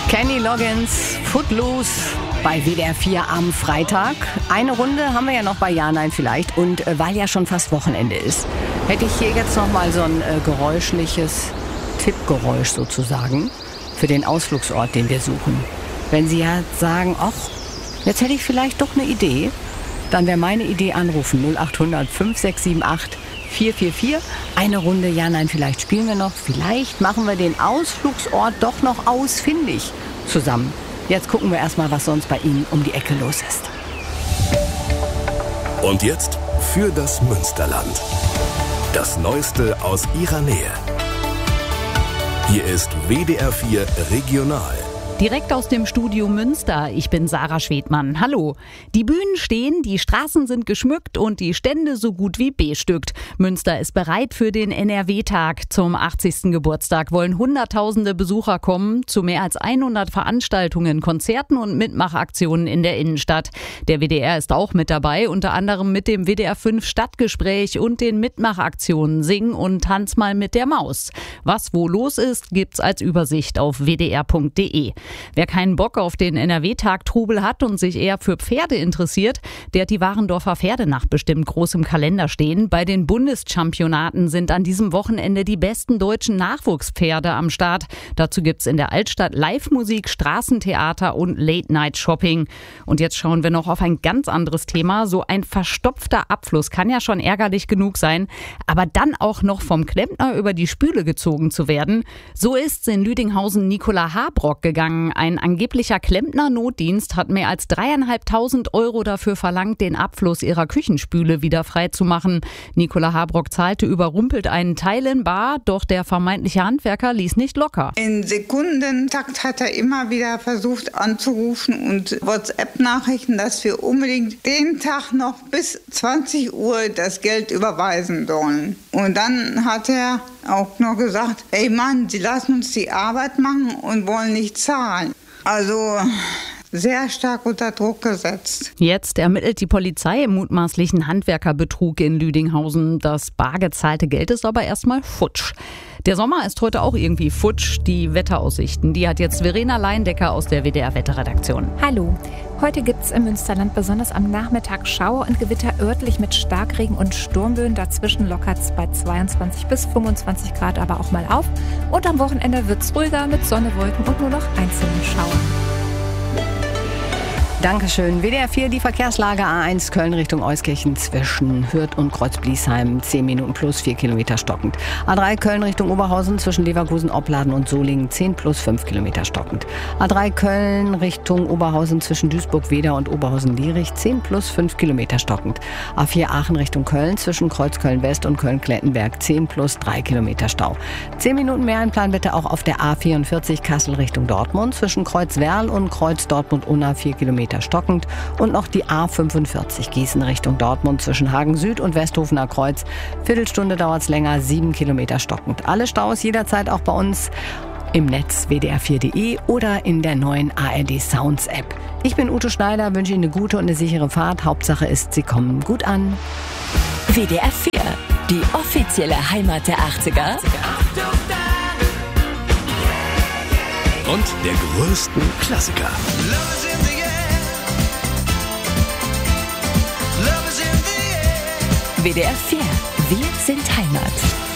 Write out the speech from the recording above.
Kenny Loggins, Footloose bei WDR 4 am Freitag. Eine Runde haben wir ja noch bei Ja, Nein, Vielleicht. Und weil ja schon fast Wochenende ist, hätte ich hier jetzt noch mal so ein geräuschliches Tippgeräusch sozusagen für den Ausflugsort, den wir suchen. Wenn Sie ja sagen, ach, jetzt hätte ich vielleicht doch eine Idee, dann wäre meine Idee anrufen 0800 5678 444. Eine Runde Ja, Nein, Vielleicht spielen wir noch. Vielleicht machen wir den Ausflugsort doch noch ausfindig zusammen. Jetzt gucken wir erstmal, was sonst bei Ihnen um die Ecke los ist. Und jetzt für das Münsterland. Das Neueste aus Ihrer Nähe. Hier ist WDR 4 Regional. Direkt aus dem Studio Münster. Ich bin Sarah Schwedmann. Hallo. Die Bühnen stehen, die Straßen sind geschmückt und die Stände so gut wie bestückt. Münster ist bereit für den NRW-Tag. Zum 80. Geburtstag wollen Hunderttausende Besucher kommen, zu mehr als 100 Veranstaltungen, Konzerten und Mitmachaktionen in der Innenstadt. Der WDR ist auch mit dabei, unter anderem mit dem WDR 5 Stadtgespräch und den Mitmachaktionen Sing und Tanz mal mit der Maus. Was wo los ist, gibt's als Übersicht auf wdr.de. Wer keinen Bock auf den NRW-Tag-Trubel hat und sich eher für Pferde interessiert, der hat die Warendorfer Pferdenacht bestimmt groß im Kalender stehen. Bei den Bundeschampionaten sind an diesem Wochenende die besten deutschen Nachwuchspferde am Start. Dazu gibt's in der Altstadt Live-Musik, Straßentheater und Late-Night-Shopping. Und jetzt schauen wir noch auf ein ganz anderes Thema. So ein verstopfter Abfluss kann ja schon ärgerlich genug sein, aber dann auch noch vom Klempner über die Spüle gezogen zu werden. So ist's in Lüdinghausen Nicola Habrock gegangen. Ein angeblicher Klempner-Notdienst hat mehr als 3.500 € dafür verlangt, den Abfluss ihrer Küchenspüle wieder freizumachen. Nicola Habrock zahlte überrumpelt einen Teil in bar, doch der vermeintliche Handwerker ließ nicht locker. In Sekundentakt hat er immer wieder versucht anzurufen und WhatsApp-Nachrichten, dass wir unbedingt den Tag noch bis 20 Uhr das Geld überweisen sollen. Und dann hat er auch noch gesagt, ey Mann, Sie lassen uns die Arbeit machen und wollen nicht zahlen. Also sehr stark unter Druck gesetzt. Jetzt ermittelt die Polizei im mutmaßlichen Handwerkerbetrug in Lüdinghausen. Das bar gezahlte Geld ist aber erstmal futsch. Der Sommer ist heute auch irgendwie futsch. Die Wetteraussichten, die hat jetzt Verena Leindecker aus der WDR-Wetterredaktion. Hallo. Heute gibt es im Münsterland besonders am Nachmittag Schauer und Gewitter örtlich mit Starkregen und Sturmböen. Dazwischen lockert es bei 22 bis 25 Grad aber auch mal auf. Und am Wochenende wird es ruhiger mit Sonne, Wolken und nur noch einzelnen Schauern. Dankeschön. WDR 4, die Verkehrslage A1 Köln Richtung Euskirchen zwischen Hürth und Kreuzbliesheim. 10 Minuten plus 4 Kilometer stockend. A3 Köln Richtung Oberhausen zwischen Leverkusen, Opladen und Solingen. 10 plus 5 Kilometer stockend. A3 Köln Richtung Oberhausen zwischen Duisburg-Weder und Oberhausen-Lierich. 10 plus 5 Kilometer stockend. A4 Aachen Richtung Köln zwischen Kreuzköln-West und Köln-Klettenberg. 10 plus 3 Kilometer Stau. 10 Minuten mehr Einplan bitte auch auf der A44 Kassel Richtung Dortmund zwischen Kreuz-Werl und Kreuz-Dortmund-Unna 4 Kilometer stockend und noch die A45 Gießen Richtung Dortmund zwischen Hagen Süd und Westhofener Kreuz. Viertelstunde dauert es länger, 7 Kilometer stockend. Alle Staus jederzeit auch bei uns im Netz wdr4.de oder in der neuen ARD Sounds App. Ich bin Ute Schneider, wünsche Ihnen eine gute und eine sichere Fahrt. Hauptsache ist, Sie kommen gut an. WDR 4, die offizielle Heimat der 80er. Und der größten Klassiker. WDR 4, wir sind Heimat.